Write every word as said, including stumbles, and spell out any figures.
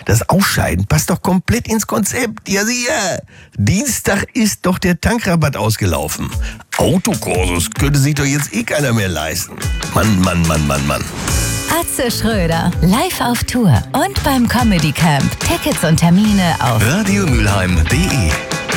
Das Ausscheiden passt doch komplett ins Konzept. Ja, sicher. Dienstag ist doch der Tankrabatt ausgelaufen. Autokursus könnte sich doch jetzt eh keiner mehr leisten. Mann, Mann, Mann, Mann, Mann. Atze Schröder, live auf Tour und beim Comedy Camp. Tickets und Termine auf radiomülheim punkt de